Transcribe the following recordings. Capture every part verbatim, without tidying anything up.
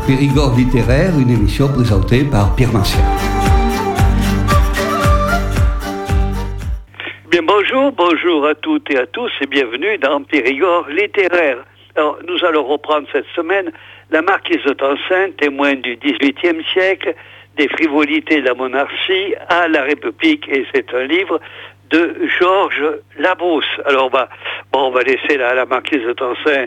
Périgord littéraire, une émission présentée par Pierre Martial. Bien bonjour, bonjour à toutes et à tous et bienvenue dans Périgord littéraire. Alors, nous allons reprendre cette semaine La Marquise de Tencin, témoin du dix-huitième siècle, des frivolités de la monarchie à la République, et c'est un livre de Georges Labrousse. Alors, on va, bon, on va laisser la, la Marquise de Tencin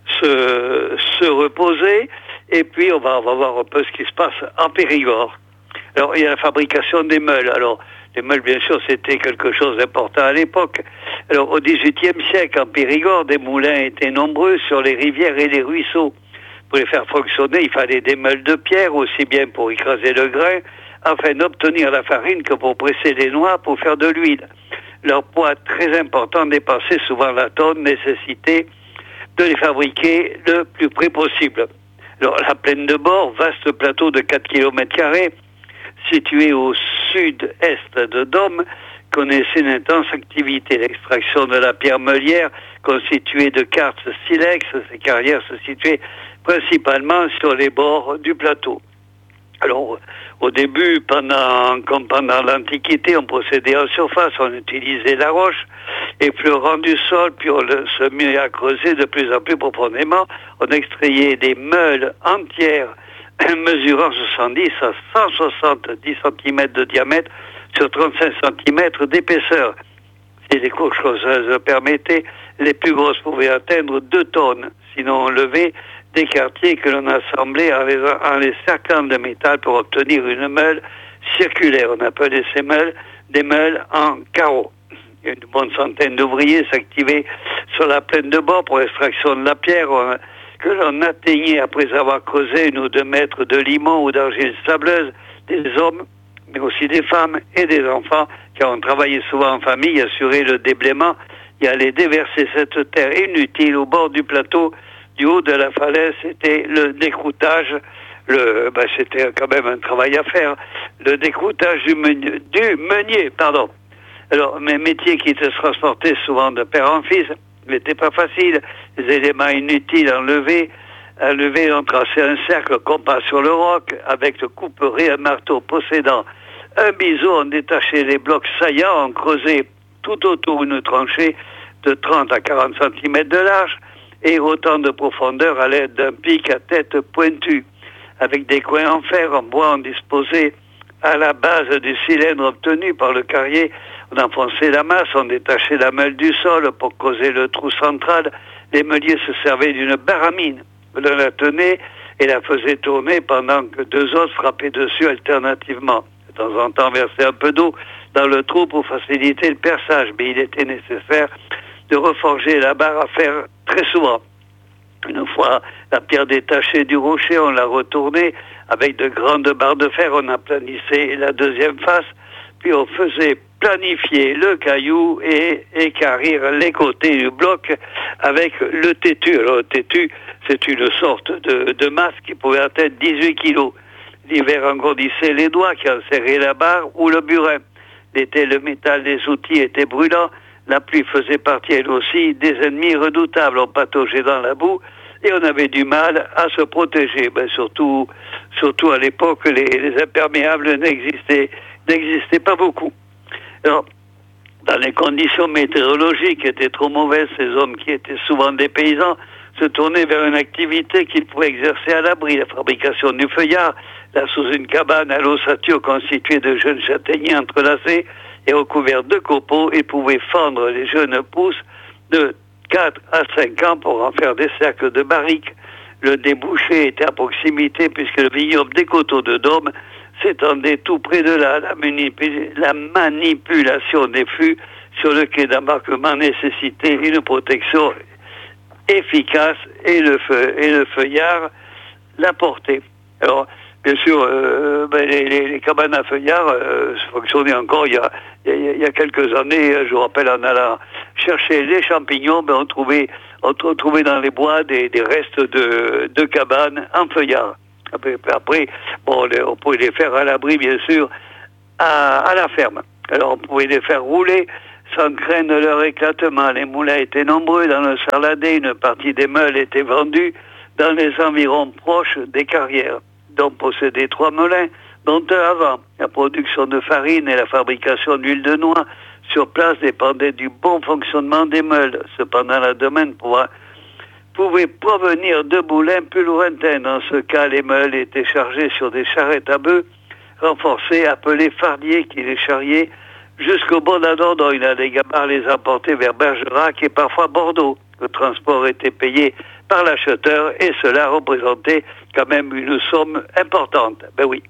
se, se reposer, et puis on va, on va voir un peu ce qui se passe en Périgord. Alors, il y a la fabrication des meules. Alors, les meules, bien sûr, c'était quelque chose d'important à l'époque. Alors, au dix-huitième siècle, en Périgord, des moulins étaient nombreux sur les rivières et les ruisseaux. Pour les faire fonctionner, il fallait des meules de pierre, aussi bien pour écraser le grain, afin d'obtenir la farine que pour presser les noix pour faire de l'huile. Leur poids très important dépassait souvent la tonne, nécessité de les fabriquer le plus près possible. Alors, la plaine de Bord, vaste plateau de quatre kilomètres carrés, situé au sud-est de Dôme, connaissait une intense activité. L'extraction de la pierre meulière, constituée de quartz silex, ces carrières se situaient principalement sur les bords du plateau. Alors, au début, pendant, comme pendant l'Antiquité, on procédait en surface, on utilisait la roche, effleurant du sol, puis on le, se mit à creuser de plus en plus profondément. On extrayait des meules entières mesurant soixante-dix à cent soixante-dix centimètres de diamètre sur trente-cinq centimètres d'épaisseur. Si les coucheuses le permettaient, les plus grosses pouvaient atteindre deux tonnes. Sinon, on levait des quartiers que l'on assemblait en les, en les cerclant de métal pour obtenir une meule circulaire. On appelait ces meules des meules en carreaux. Une bonne centaine d'ouvriers s'activaient sur la plaine de Bord pour l'extraction de la pierre on, que l'on atteignait après avoir creusé une ou deux mètres de limon ou d'argile sableuse. Des hommes, mais aussi des femmes et des enfants, car on travaillait souvent en famille, assuraient le déblaiement et allaient déverser cette terre inutile au bord du plateau. Du haut de la falaise, c'était le décroutage. Le, ben c'était quand même un travail à faire. Le décroutage du meunier, du meunier, pardon. Alors, mes métiers qui se transportaient souvent de père en fils n'étaient pas faciles. Les éléments inutiles enlevés, enlevés, on traçait un cercle compas sur le roc avec le couperet, un marteau possédant un biseau, on détachait les blocs saillants, on creusait tout autour une tranchée de trente à quarante centimètres de large et autant de profondeur à l'aide d'un pic à tête pointue. Avec des coins en fer, en bois, on disposait à la base du cylindre obtenu par le carrier. On enfonçait la masse, on détachait la meule du sol pour creuser le trou central. Les meuliers se servaient d'une baramine. L'un la tenait et la faisait tourner pendant que deux autres frappaient dessus alternativement. De temps en temps, verser un peu d'eau dans le trou pour faciliter le perçage, mais il était nécessaire de reforger la barre à fer très souvent. Une fois la pierre détachée du rocher, on la retournait avec de grandes barres de fer, on aplanissait la deuxième face, puis on faisait planifier le caillou et équarrir les côtés du bloc avec le tétu. Alors, le tétu, c'est une sorte de, de masse qui pouvait atteindre dix-huit kilos. L'hiver engourdissait les doigts qui enserraient la barre ou le burin. L'été, le métal des outils était brûlant. La pluie faisait partie, elle aussi, des ennemis redoutables. On pataugeait dans la boue et on avait du mal à se protéger. Ben, surtout, surtout à l'époque, les, les imperméables n'existaient, n'existaient pas beaucoup. Alors, dans les conditions météorologiques qui étaient trop mauvaises, ces hommes qui étaient souvent des paysans se tournaient vers une activité qu'ils pouvaient exercer à l'abri, la fabrication du feuillard, là sous une cabane à l'ossature constituée de jeunes châtaigniers entrelacés et recouverts de copeaux, ils pouvaient fendre les jeunes pousses de quatre à cinq ans pour en faire des cercles de barriques. Le débouché était à proximité puisque le vignoble des coteaux de Dôme s'étendait tout près de là. La, manipul- la manipulation des fûts sur le quai d'embarquement nécessitait une protection efficace et le, feu, et le feuillard l'apportait. Alors, bien sûr, euh, ben les, les, les cabanes à feuillard euh, fonctionnaient encore il y, a, il, y a, il y a quelques années. Je vous rappelle, en allant chercher les champignons, ben on, trouvait, on trouvait dans les bois des, des restes de, de cabanes en feuillard. Après, après bon, les, on pouvait les faire à l'abri, bien sûr, à, à la ferme. Alors, on pouvait les faire rouler sans craindre leur éclatement. Les moulins étaient nombreux dans le Sarladé. Une partie des meules était vendue dans les environs proches des carrières, dont possédait trois moulins, dont un avant. La production de farine et la fabrication d'huile de noix sur place dépendait du bon fonctionnement des meules. Cependant, la demande pouvait, pouvait provenir de moulins plus lointains. Dans ce cas, les meules étaient chargées sur des charrettes à bœufs renforcées, appelées fardiers, qui les charriaient jusqu'au bord de la Dordogne. Les gabarres les emportaient vers Bergerac et parfois Bordeaux. Le transport était payé par l'acheteur et cela représentait quand même une somme importante. Ben oui.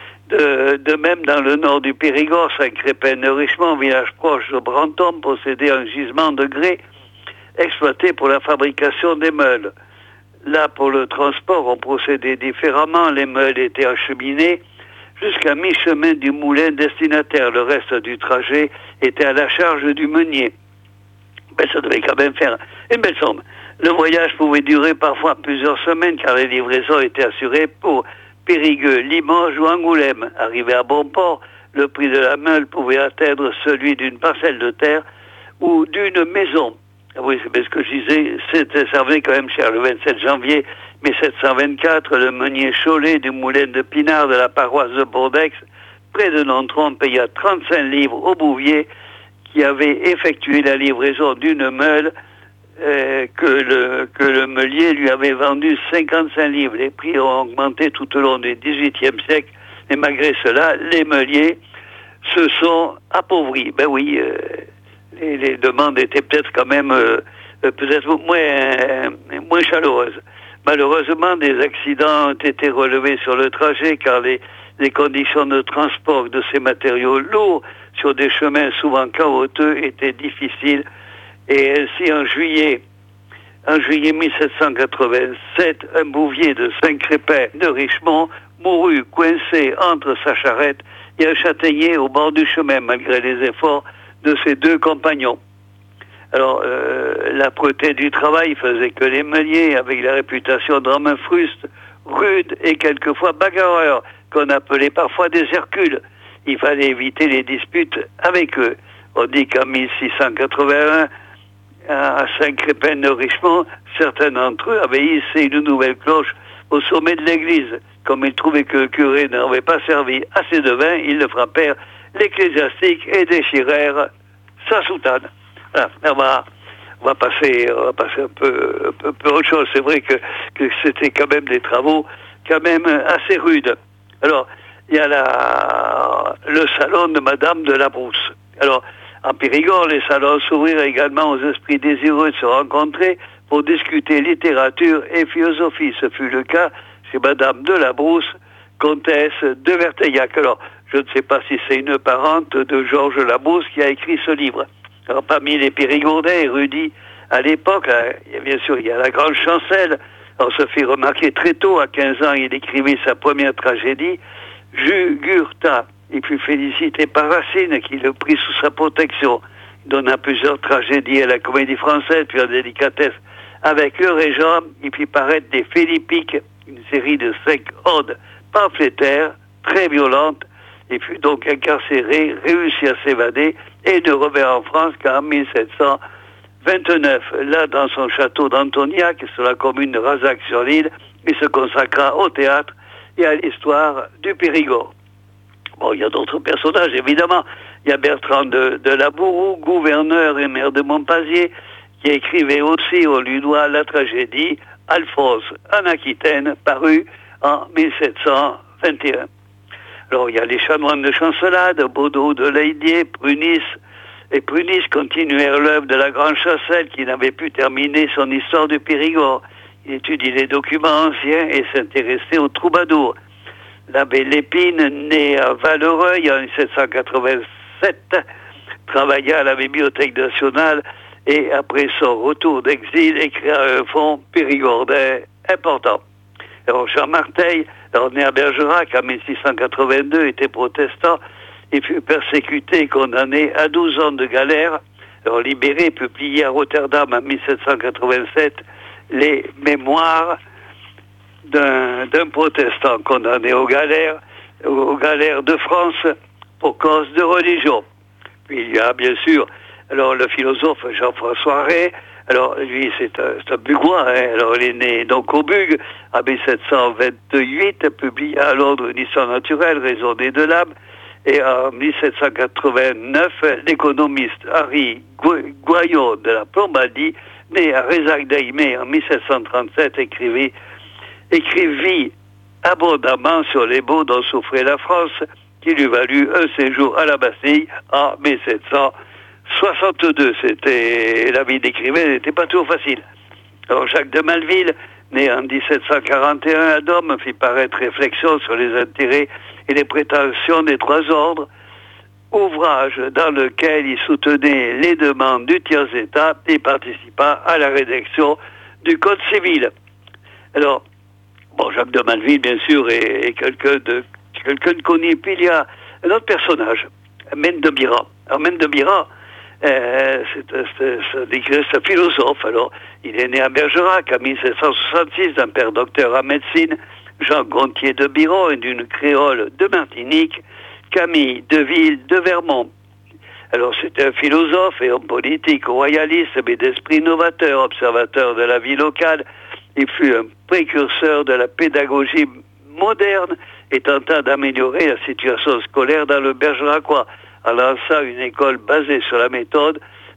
De, de même, dans le nord du Périgord, Saint-Crépin-de-Richemont, village proche de Brantôme, possédait un gisement de grès exploité pour la fabrication des meules. Là, pour le transport, on procédait différemment. Les meules étaient acheminées jusqu'à mi-chemin du moulin destinataire. Le reste du trajet était à la charge du meunier. Ben, ça devait quand même faire une belle somme. Le voyage pouvait durer parfois plusieurs semaines car les livraisons étaient assurées pour Périgueux, Limoges ou Angoulême. Arrivé à bon port, le prix de la meule pouvait atteindre celui d'une parcelle de terre ou d'une maison. Oui, c'est bien ce que je disais, c'était, ça revenait quand même cher. Le vingt-sept janvier mille sept cent vingt-quatre, le meunier Cholet du moulin de Pinard de la paroisse de Bordex, près de Nontron, paya trente-cinq livres au bouvier qui avait effectué la livraison d'une meule euh, que, le, que le meulier lui avait vendu cinquante-cinq livres. Les prix ont augmenté tout au long du dix-huitième siècle, et malgré cela, les meuliers se sont appauvris. Ben oui, euh, les, les demandes étaient peut-être quand même euh, peut-être moins, euh, moins chaleureuses. Malheureusement, des accidents ont été relevés sur le trajet car les, les conditions de transport de ces matériaux lourds sur des chemins souvent caouteux étaient difficiles. Et ainsi, en juillet, en juillet mille sept cent quatre-vingt-sept, un bouvier de Saint-Crépin-de-Richemont mourut coincé entre sa charrette et un châtaignier au bord du chemin, malgré les efforts de ses deux compagnons. Alors, euh, l'âpreté du travail faisait que les meuliers, avec la réputation d'hommes frustes, rudes et quelquefois bagarreurs, qu'on appelait parfois des Hercules, il fallait éviter les disputes avec eux. On dit qu'en mille six cent quatre-vingt-un, à Saint-Crépin-de-Richemont, certains d'entre eux avaient hissé une nouvelle cloche au sommet de l'église. Comme ils trouvaient que le curé n'avait pas servi assez de vin, ils le frappèrent l'ecclésiastique et déchirèrent sa soutane. Voilà, on va, on va passer, on va passer un peu, un peu, un peu autre chose. C'est vrai que, que c'était quand même des travaux quand même assez rudes. Alors, il y a la, le salon de Madame de la Brousse. Alors, en Périgord, les salons s'ouvrirent également aux esprits désireux de se rencontrer pour discuter littérature et philosophie. Ce fut le cas chez Madame de la Brousse, comtesse de Verteillac. Alors, je ne sais pas si c'est une parente de Georges Labrousse qui a écrit ce livre. Alors, parmi les Périgordais érudits à l'époque, bien sûr, il y a la grande Chancel. On se fit remarquer très tôt, à quinze ans, il écrivit sa première tragédie, Jugurtha. Il fut félicité par Racine, qui le prit sous sa protection. Il donna plusieurs tragédies à la Comédie Française, puis en délicatesse avec le Régent. Il fit paraître des Philippiques, une série de cinq odes pamphlétaires, très violentes. Il fut donc incarcéré, réussit à s'évader et ne revint en France qu'en mille sept cent vingt-neuf. Là, dans son château d'Antoniac, sur la commune de Razac-sur-l'Île, il se consacra au théâtre et à l'histoire du Périgord. Bon, il y a d'autres personnages, évidemment. Il y a Bertrand de, de Labourou, gouverneur et maire de Montpazier, qui écrivait aussi, on lui doit la tragédie Alphonse en Aquitaine, parue en mille sept cent vingt et un. Alors, il y a les chanoines de Chancelade, Baudot de Leidier, Prunis, et Prunis continuèrent l'œuvre de la grande Chancel qui n'avait pu terminer son histoire du Périgord. Il étudie les documents anciens et s'intéressait aux troubadours. L'abbé Lépine, né à Vallereuil en mille sept cent quatre-vingt-sept, travailla à la Bibliothèque nationale et après son retour d'exil, écrit un fonds périgordais important. Alors Jean Marteil, alors né à Bergerac en mille six cent quatre-vingt-deux, était protestant et fut persécuté et condamné à douze ans de galère. Alors libéré, publié à Rotterdam en mille sept cent quatre-vingt-sept les mémoires d'un, d'un protestant condamné aux galères, aux galères de France pour cause de religion. Puis il y a bien sûr alors le philosophe Jean-François Rey, Alors, lui, c'est un, c'est un Bugois, hein. Alors, il est né donc au Bug, en mille sept cent vingt-huit, publié à Londres une histoire naturelle, raisonnée de l'âme. Et en mille sept cent quatre-vingt-neuf, l'économiste Henri Goyon de la Plombardie, né à Rézac-d'Aimé en mille sept cent trente-sept, écrivit, écrivit abondamment sur les maux dont souffrait la France, qui lui valut un séjour à la Bastille en mille sept cent soixante-deux. C'était, la vie d'écrivain n'était pas toujours facile. Alors Jacques de Maleville, né en dix-sept cent quarante et un à Dôme, fit paraître Réflexions sur les intérêts et les prétentions des trois ordres, ouvrage dans lequel il soutenait les demandes du tiers-État et participa à la rédaction du Code civil. Alors, bon, Jacques de Maleville, bien sûr, est, est quelqu'un de quelqu'un de connu. Puis il y a un autre personnage, Mène de Biran. Alors, Mène de Biran, euh, c'est, c'est, c'est, c'est un philosophe. Alors, il est né à Bergerac en mille sept cent soixante-six, d'un père docteur en médecine, Jean Gontier de Biran, et d'une créole de Martinique, Camille Deville de Vermont. Alors, c'était un philosophe et homme politique, royaliste, mais d'esprit novateur, observateur de la vie locale. Il fut un précurseur de la pédagogie moderne et tenta d'améliorer la situation scolaire dans le Bergeracois en lançant une école basée sur la méthode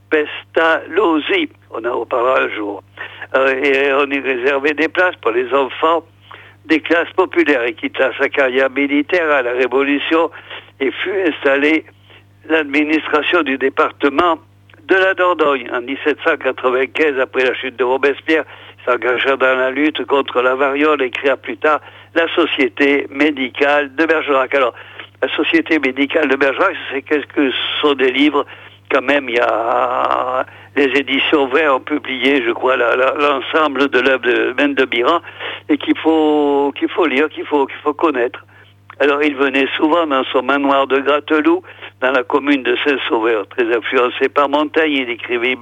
Pestalozzi. On en reparlera un jour. Euh, et on y réservait des places pour les enfants des classes populaires. Il quitta sa carrière militaire à la Révolution et fut installé l'administration du département de la Dordogne. En dix-sept cent quatre-vingt-quinze, après la chute de Robespierre, il s'engagea dans la lutte contre la variole et créa plus tard la Société médicale de Bergerac. Alors, la Société médicale de Bergerac, c'est qu'est-ce que sont des livres. Quand même, il y a les éditions Vert ont publié, je crois, la, la, l'ensemble de l'œuvre de Mène de Biran, et qu'il faut, qu'il faut lire, qu'il faut, qu'il faut connaître. Alors, il venait souvent dans son manoir de Gratteloup, dans la commune de Saint-Sauveur, très influencé par Montaigne. Il écrivit,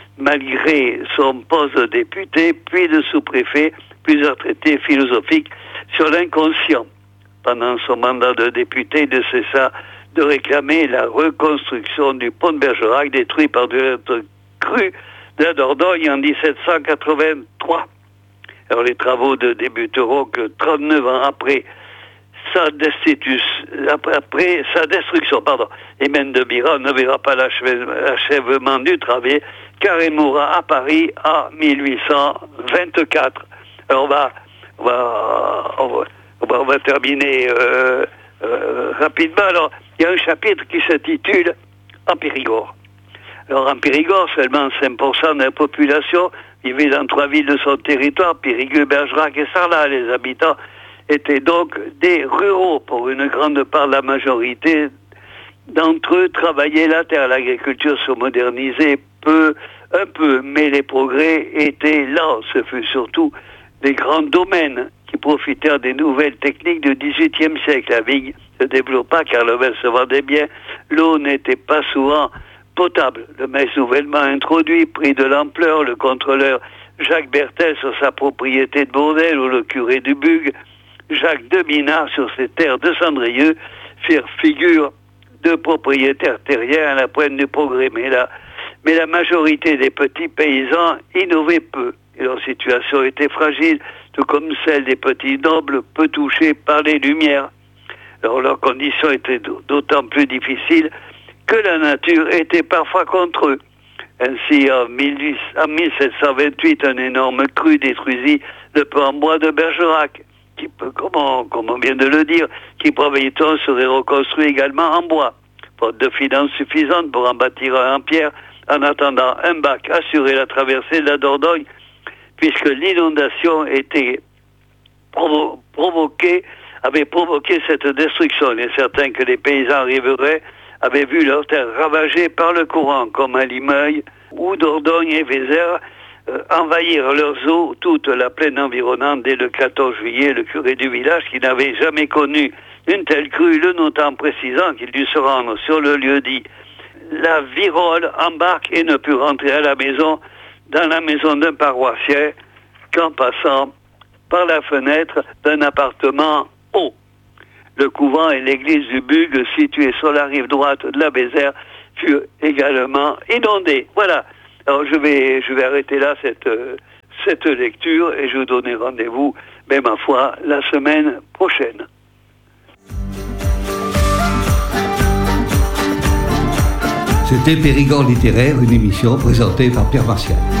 malgré son poste de député, puis de sous-préfet, plusieurs traités philosophiques sur l'inconscient. Pendant son mandat de député, il ne cessa de réclamer la reconstruction du pont de Bergerac, détruit par de crue de la Dordogne en dix-sept cent quatre-vingt-trois. Alors, les travaux ne débuteront que trente-neuf ans après sa destitution, après, après sa destruction, pardon. Et Mène de Biran ne verra pas l'achèvement du travail, car il mourra à Paris en mille huit cent vingt-quatre. Alors, on va, on va, on va, on va, on va terminer euh, euh, rapidement. Alors, il y a un chapitre qui s'intitule « En Périgord ». Alors, en Périgord, seulement cinq pour cent de la population vivait dans trois villes de son territoire, Périgueux, Bergerac et Sarlat. Les habitants étaient donc des ruraux. Pour une grande part de la majorité d'entre eux, travaillaient la terre. L'agriculture se modernisait peu, un peu, mais les progrès étaient lents. Ce fut surtout les grands domaines qui profitèrent des nouvelles techniques du dix-huitième siècle. La vigne se développa car le vin se vendait bien. L'eau n'était pas souvent potable. Le maïs nouvellement introduit prit de l'ampleur. Le contrôleur Jacques Bertel sur sa propriété de Bourdelle ou le curé du Bug, Jacques de Minard sur ses terres de Cendrieux, firent figure de propriétaires terriens à la pointe du progrès. Mais la, mais la majorité des petits paysans innovaient peu. Et leur situation était fragile, tout comme celle des petits nobles, peu touchés par les lumières. Alors leurs conditions étaient d'autant plus difficiles que la nature était parfois contre eux. Ainsi, en, mille sept cent vingt-huit, un énorme cru détruisit le pont en bois de Bergerac, qui, comme on, comme on vient de le dire, qui probablement serait reconstruit également en bois. Faute de finances suffisantes pour en bâtir un en pierre, en attendant un bac assurait la traversée de la Dordogne, puisque l'inondation était provo- provoquée, avait provoqué cette destruction. Il est certain que les paysans riverains avaient vu leurs terres ravagées par le courant, comme à Limeuil, où Dordogne et Vézère euh, envahirent leurs eaux toute la plaine environnante. Dès le quatorze juillet, le curé du village, qui n'avait jamais connu une telle crue, le notant, précisant qu'il dut se rendre sur le lieu dit. La virole embarque et ne put rentrer à la maison, dans la maison d'un paroissien, qu'en passant par la fenêtre d'un appartement haut. Le couvent et l'église du Bug, situés sur la rive droite de la Vézère, furent également inondés. Voilà. Alors je vais, je vais arrêter là cette, euh, cette lecture et je vous donne rendez-vous, ben, ma foi, la semaine prochaine. C'était Périgord littéraire, une émission présentée par Pierre Martial.